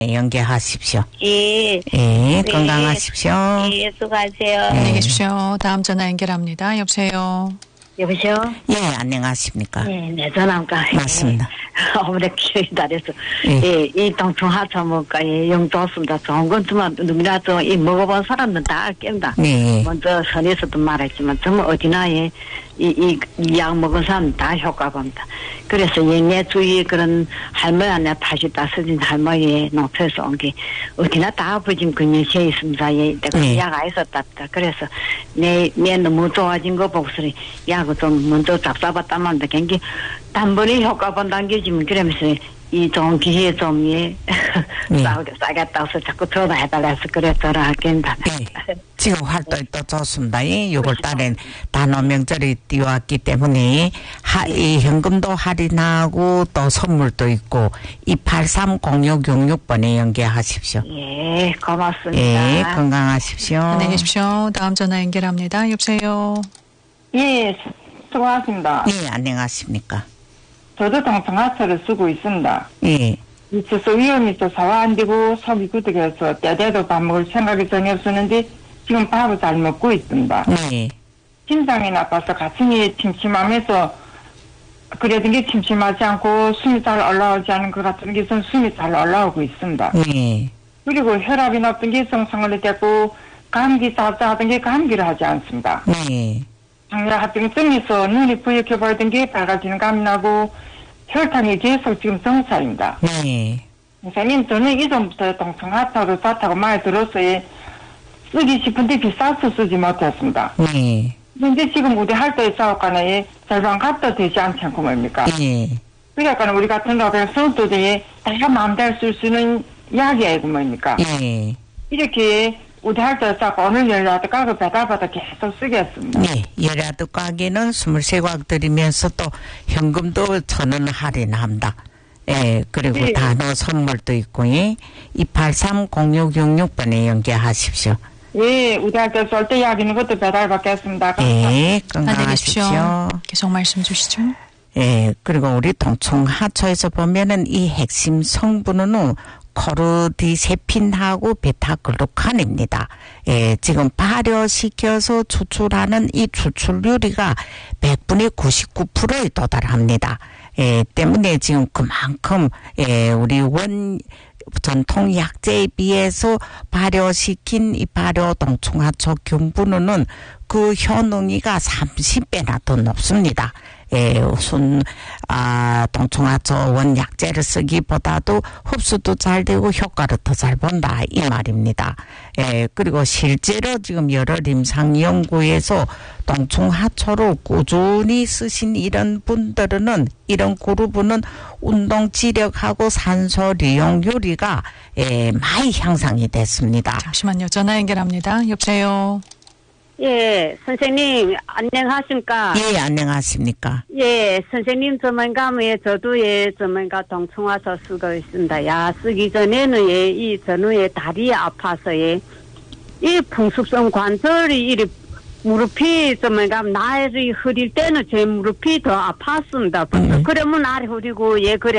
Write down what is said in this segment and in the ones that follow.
연계하십시오. 예. 예, 건강하십시오. 예, 수고하세요. 안녕히 계십시오. 다음 전화 연결합니다. 여보세요. 여보세요? 예, 안녕하십니까. 예, 내 전화가. 맞습니다. 어머니 기다려서. 예. 예, 이 동충하차 먹까, 예, 영 좋습니다. 좋은 건 정말 누구라도 이 먹어본 사람은 다 알겠다. 네. 먼저 선에서도 말했지만, 정말 어디나 이 약 먹은 사람 다 효과 봅니다. 그래서 내 주위에 그런 할머니한테 85진 할머니 농촌에서 온 게 어디나 다 아버진 근육에 있습니다. 예, 내가 약 안 있었답니다. 그래서 내 너무 좋아진 거 보고서 약을 좀 먼저 잡숴봤다만 굉장히 단번에 효과 본다는 게 지금 그러면서 이 좋은 기회에 좀 싸겠다고 해서 자꾸 전화해달라 해서 그래 전화하겠다. 네. 지금 활동이 또 좋습니다. 6월 달엔 단오 명절이 띄워왔기 때문에 이 현금도 할인하고 또 선물도 있고 이 830666번에 연계하십시오. 예, 고맙습니다. 예, 건강하십시오. 안녕히 계십시오. 다음 전화 연결합니다. 여보세요. 예, 수고하십니다. 예, 안녕하십니까. 저도 동성하차를 쓰고 있습니다. 예. 있어서 위험이 있어 소화 안 되고 속이 굳어서 때때도 밥 먹을 생각이 전혀 없었는데 지금 밥을 잘 먹고 있습니다. 네. 심장이 나빠서 가슴이 침침하면서 그래도 게 침침하지 않고 숨이 잘 올라오지 않은 것 같은 게 숨이 잘 올라오고 있습니다. 네. 그리고 혈압이 높은 게 정상을 됐고 감기 자자하던 게 감기를 하지 않습니다. 네. 장내합병증에서 눈이 부옇게 보이던 게 밝아지는 감이 나고 혈당이 계속 지금 정상입니다. 네. 선생님, 저는 이전부터 동성하차로 좋다고 많이 들었어요. 쓰기 싶은데 비싸서 쓰지 못했습니다. 네. 근데 지금 우리 할때 싸울까네 절반 값도 되지 않고 뭡니까? 네. 그러니까 우리 같은 노동 성도들이 다 마음대로 쓸 수 있는 약이 아니고 뭡니까? 네. 이렇게 우리 할때 싸고 오늘 연락도 가고 배달받아 계속 쓰겠습니다. 네. 열라도 가게는 23곽 드리면서 또 현금도 1,000원 할인합니다. 예, 그리고 네. 단어 선물도 있고, 이 830666번에 연계하십시오. 예, 우리 할때 쏠 때 약 있는 것도 배달받겠습니다. 예, 안녕히 계십시오. 건강하십시오. 계속 말씀 주시죠. 예, 그리고 우리 동충하초에서 보면은 이 핵심 성분은 코르디세핀하고 베타글루칸입니다. 예, 지금 발효시켜서 추출하는 이 추출률이가 100분의 99%에 도달합니다. 예, 때문에 지금 그만큼, 우리 전통 약재에 비해서 발효시킨 이 발효 동충하초 균분은 그 효능이가 30배나 더 높습니다. 동충하초 원약재를 쓰기보다도 흡수도 잘 되고 효과를 더 잘 본다 이 말입니다. 그리고 실제로 지금 여러 임상 연구에서 동충하초를 꾸준히 쓰신 이런 분들은 이런 그룹은 운동 지력하고 산소利用율이가 많이 향상이 됐습니다. 잠시만요. 전화 연결합니다. 여보세요. 예, 선생님, 안녕하십니까? 예, 안녕하십니까? 예, 선생님 전문가에 저도 전문가 동충하초 쓰고 있습니다. 야, 쓰기 전에는 이 전후에 다리 아파서 이 풍숙성 관절이 이리 무릎이 전문가 날이 흐릴 때는 제 무릎이 더 아팠습니다. 그러면 날이 흐리고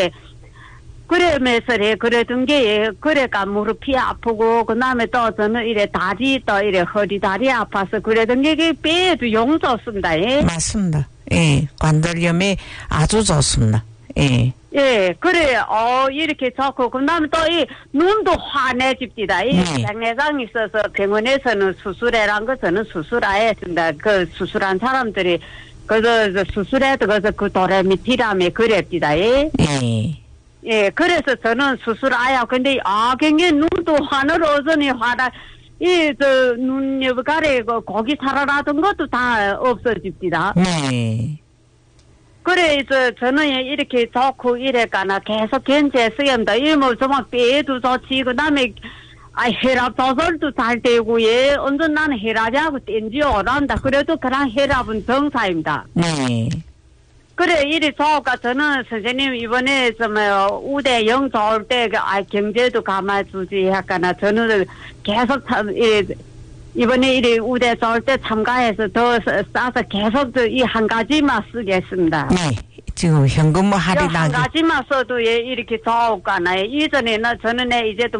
그러면서 그러던 게 그래가 무릎이 아프고 그다음에 또 저는 이래 다리 또 이래 허리 다리 아파서 그러던 게 배에도 용 좋습니다. 예. 맞습니다. 예, 관절염에 아주 좋습니다. 예. 예, 그래, 이렇게 좋고, 그 다음에 또 눈도 환해집니다. 장내장 있어서 병원에서는 수술해란 거 저는 수술 안 했습니다. 그 수술한 사람들이, 수술해도 그 도레미티라며 그랬습니다. 예. 예, 그래서 저는 수술 아야. 근데, 굉장히 눈도 하늘어전이 눈 옆가래 고기 살아나던 것도 다 없어집니다. 네. 그래서 저는 이렇게 좋고 이래가나 계속 견제했습니다. 이러면 정말 뼈도 좋지, 그 다음에, 혈압 조절도 잘 되고, 언젠 나는 혈압하고 땡지 오란다. 그래도 그런 혈압은 정상입니다. 네. 그래, 이리 좋을까. 저는 선생님 이번에 우대 영 좋을 때 경제도 감아주지 할까나 저는 계속 이번에 이리 우대 좋을 때 참가해서 더 싸서 계속 이 한 가지만 쓰겠습니다. 네. 지금 현금 한 할인하기 가지만 써도 예, 이렇게 좋을까나요? 이전에는 저는 이제도